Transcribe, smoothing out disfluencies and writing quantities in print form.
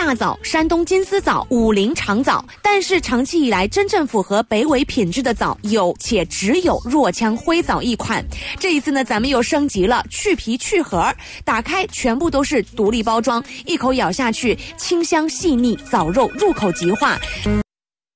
大枣、山东金丝枣、武陵长枣。但是长期以来真正符合北纬品质的枣有且只有若羌灰枣一款。这一次呢，咱们又升级了，去皮去核，打开全部都是独立包装，一口咬下去，清香细腻，枣肉入口即化。